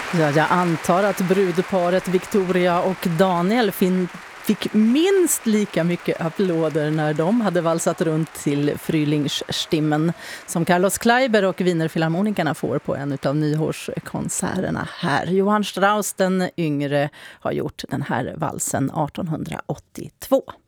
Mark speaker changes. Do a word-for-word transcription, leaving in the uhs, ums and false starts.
Speaker 1: Ja, jag antar att brudparet Victoria och Daniel fin- fick minst lika mycket applåder när de hade valsat runt till Frühlingsstimmen som Carlos Kleiber och Wienerfilharmonikerna får på en av nyårskonserterna här. Johann Strauss den yngre har gjort den här valsen arton åttiotvå.